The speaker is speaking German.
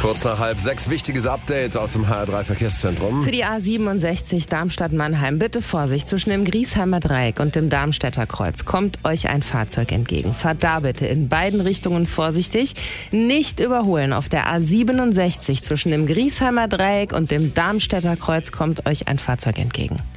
Kurz nach 5:30, wichtiges Update aus dem HR3 Verkehrszentrum. Für die A67 Darmstadt-Mannheim bitte Vorsicht, zwischen dem Griesheimer Dreieck und dem Darmstädter Kreuz kommt euch ein Fahrzeug entgegen. Fahrt da bitte in beiden Richtungen vorsichtig. Nicht überholen. Auf der A67 zwischen dem Griesheimer Dreieck und dem Darmstädter Kreuz kommt euch ein Fahrzeug entgegen.